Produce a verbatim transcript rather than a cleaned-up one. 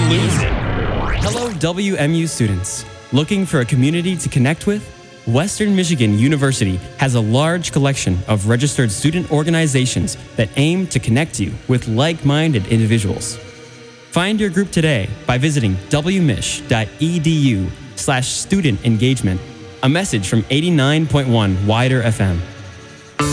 lose it. Hello, W M U students. Looking for a community to connect with? Western Michigan University has a large collection of registered student organizations that aim to connect you with like-minded individuals. Find your group today by visiting wmich.edu slash student engagement, a message from eighty-nine point one Wider F M.